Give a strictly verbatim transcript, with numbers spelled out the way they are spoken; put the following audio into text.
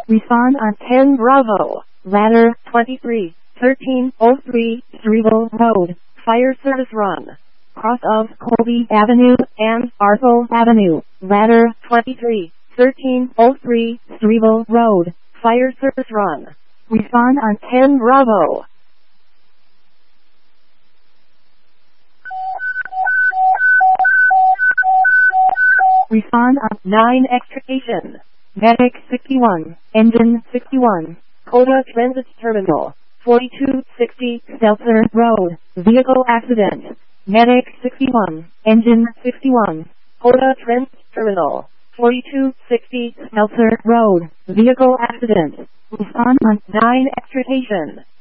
Respond on ten Bravo. Ladder twenty-three, thirteen oh three, Streevel Road. Fire service run. Cross of Colby Avenue and Arthur Avenue. Ladder twenty-three, thirteen oh three, Streevel Road. Fire service run. Respond on ten Bravo. Respond on nine Extrication. Medic sixty-one, Engine sixty-one, Coda Transit Terminal, forty-two sixty Seltzer Road, Vehicle Accident. Medic sixty-one, Engine sixty-one, Coda Transit Terminal, forty-two sixty Seltzer Road, Vehicle Accident. Respond on nine Extrication.